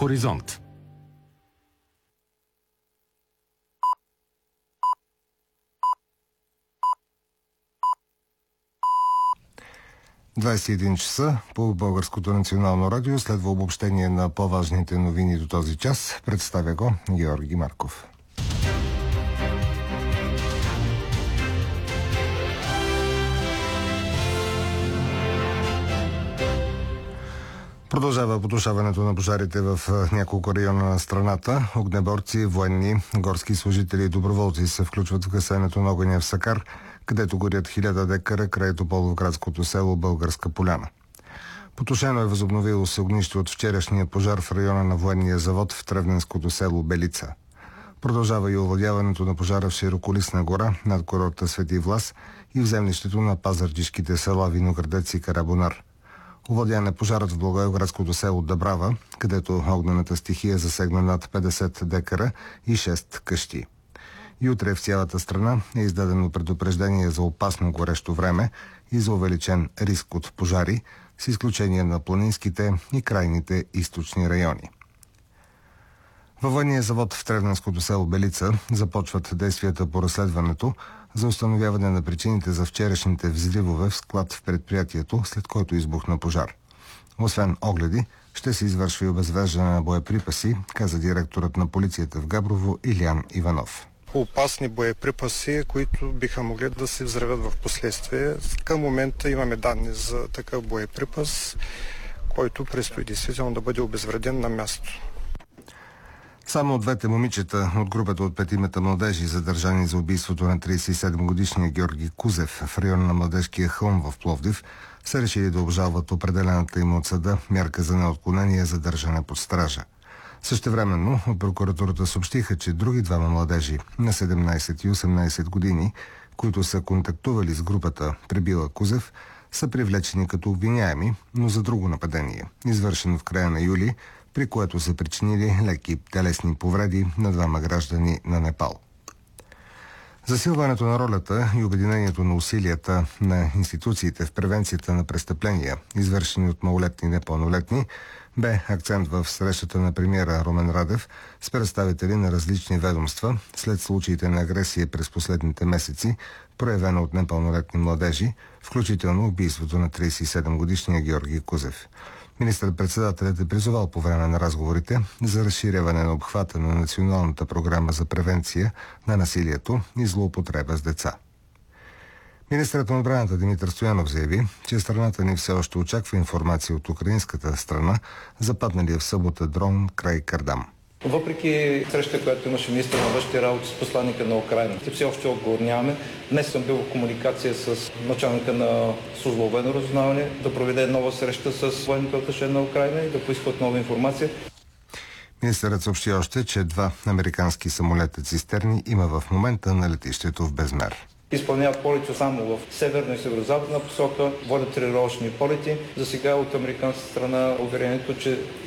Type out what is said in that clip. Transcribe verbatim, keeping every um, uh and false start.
Хоризонт. двадесет и един часа по Българското национално радио следва обобщение на по-важните новини до този час. Представя го Георги Марков. Продължава потушаването на пожарите в няколко района на страната. Огнеборци, военни, горски служители и доброволци се включват в гасенето на огъня в Сакар, където горят хиляда декара край тополовградското село Българска поляна. Потушено е възобновило се огнище от вчерашния пожар в района на военния завод в тревненското село Белица. Продължава и овладяването на пожара в Широколисна гора над курорта Свети Влас и в землището на пазарджишките села Виноградец и Карабонар. Овладян е пожарът в благоевградското село Дъбрава, където огнената стихия засегна над петдесет декара и шест къщи. И утре в цялата страна е издадено предупреждение за опасно горещо време и за увеличен риск от пожари, с изключение на планинските и крайните източни райони. Във военния завод в тревненското село Белица започват действията по разследването за установяване на причините за вчерашните взривове в склад в предприятието, след който избухна пожар. Освен огледи, ще се извършва и обезвреждане на боеприпаси, каза директорът на полицията в Габрово Илиян Иванов. Опасни боеприпаси, които биха могли да се взривят в последствие. Към момента имаме данни за такъв боеприпас, който предстои действително да бъде обезвреден на място. Само двете момичета от групата от петимата младежи, задържани за убийството на тридесет и седем годишния Георги Кузев в района на Младежкия хълм в Пловдив, са решили да обжалват определената им от съда мярка за неотклонение за държане под стража. Същевременно от прокуратурата съобщиха, че други двама младежи на седемнадесет и осемнадесет години, които са контактували с групата пребила Кузев, са привлечени като обвиняеми, но за друго нападение, извършено в края на юли, при което са причинили леки телесни повреди на двама граждани на Непал. Засилването на ролята и обединението на усилията на институциите в превенцията на престъпления, извършени от малолетни и непълнолетни, бе акцент в срещата на премиера Румен Радев с представители на различни ведомства след случаите на агресия през последните месеци, проявена от непълнолетни младежи, включително убийството на тридесет и седем годишния Георги Кузев. Министър-председателят е призовал по време на разговорите за разширяване на обхвата на Националната програма за превенция на насилието и злоупотреба с деца. Министърът на отбраната Димитър Стоянов заяви, че страната ни все още очаква информация от украинската страна за падналия в събота дрон край Кардам. Въпреки среща, която имаше министър на външните работи с посланника на Украйна, все още отговор нямаме. Днес съм бил в комуникация с началника на служба военно разузнаване да проведе нова среща с военното аташе на Украйна и да поискат нова информация. Министърът съобщи още, че два американски самолета цистерни има в момента на летището в Безмер. Изпълняват полети само в северна и северо-западна посока, водят тренировъчни полети. За сега от американска страна уверението, че